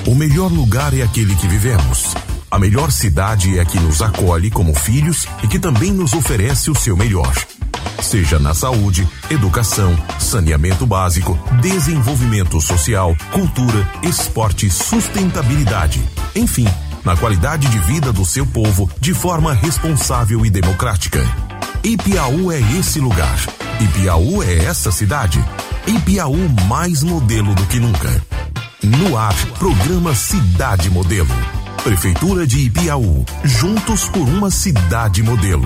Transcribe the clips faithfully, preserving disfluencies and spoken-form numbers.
O melhor lugar é aquele que vivemos. A melhor cidade é a que nos acolhe como filhos e que também nos oferece o seu melhor. Seja na saúde, educação, saneamento básico, desenvolvimento social, cultura, esporte, sustentabilidade. Enfim, na qualidade de vida do seu povo de forma responsável e democrática. Ipiaú é esse lugar. Ipiaú é essa cidade. Ipiaú mais modelo do que nunca. No ar, programa Cidade Modelo. Prefeitura de Ipiaú, juntos por uma cidade modelo.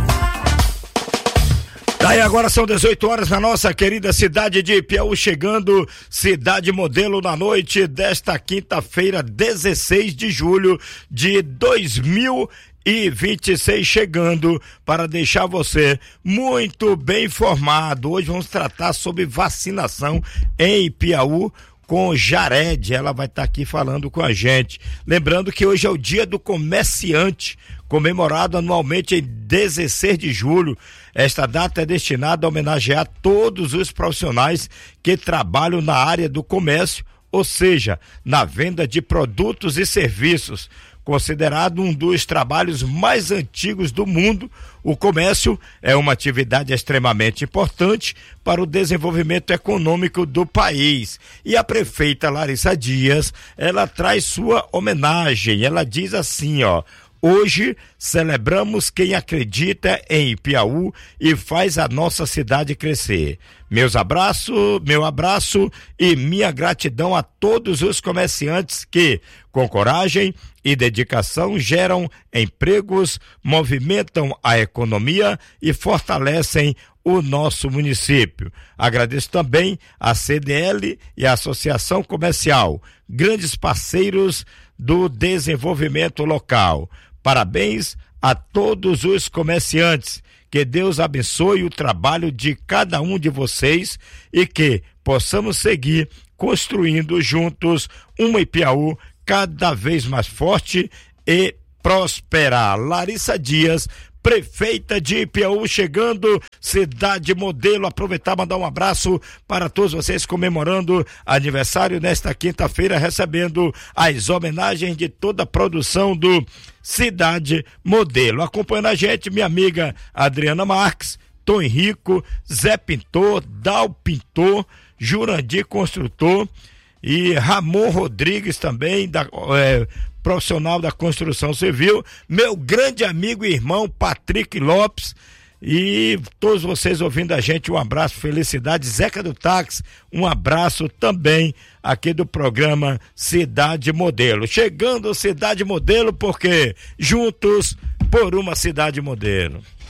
Tá, e agora são dezoito horas na nossa querida cidade de Ipiaú, chegando Cidade Modelo na noite desta quinta-feira, dezesseis de julho de dois mil e vinte e seis, chegando para deixar você muito bem informado. Hoje vamos tratar sobre vacinação em Ipiaú com Jared. Ela vai estar aqui falando com a gente. Lembrando que hoje é o Dia do Comerciante, comemorado anualmente em dezesseis de julho. Esta data é destinada a homenagear todos os profissionais que trabalham na área do comércio, ou seja, na venda de produtos e serviços. Considerado um dos trabalhos mais antigos do mundo, o comércio é uma atividade extremamente importante para o desenvolvimento econômico do país. E a prefeita Larissa Dias, ela traz sua homenagem. Ela diz assim, ó: hoje celebramos quem acredita em Ipiaú e faz a nossa cidade crescer. Meus abraços, meu abraço e minha gratidão a todos os comerciantes que, com coragem e dedicação, geram empregos, movimentam a economia e fortalecem o nosso município. Agradeço também a C D L e a Associação Comercial, grandes parceiros do desenvolvimento local. Parabéns a todos os comerciantes. Que Deus abençoe o trabalho de cada um de vocês e que possamos seguir construindo juntos uma Ipiaú cada vez mais forte e prosperar. Larissa Dias, prefeita de Ipiaú, chegando, Cidade Modelo. Aproveitar e mandar um abraço para todos vocês comemorando aniversário nesta quinta-feira, recebendo as homenagens de toda a produção do Cidade Modelo. Acompanhando a gente, minha amiga Adriana Marques, Tom Henrico, Zé Pintor, Dal Pintor, Jurandir Construtor e Ramon Rodrigues também, da, é, profissional da construção civil, meu grande amigo e irmão Patrick Lopes, e todos vocês ouvindo a gente, um abraço, felicidade. Zeca do Táxi, um abraço também aqui do programa Cidade Modelo. Chegando Cidade Modelo, porque juntos por uma cidade modelo.